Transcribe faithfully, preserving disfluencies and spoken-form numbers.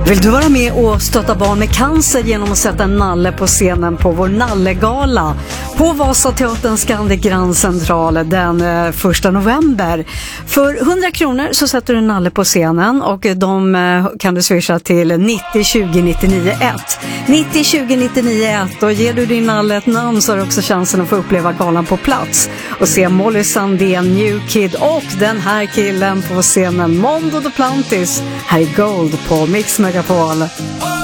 Vill du vara med och stötta barn med cancer genom att sätta en nalle på scenen på vår nallegala på Vasateaterns Scandic Grand Central den eh, första november? För hundra kronor så sätter du en nalle på scenen och de eh, kan du swisha till nittio tjugo nittionio ett. nittio tjugo nittionio ett, och ger du din nalle ett namn så har du också chansen att få uppleva galan på plats och se Molly Sandén, New Kid och den här killen på scenen, Mondo Duplantis, här i Gold på Mix Megapol.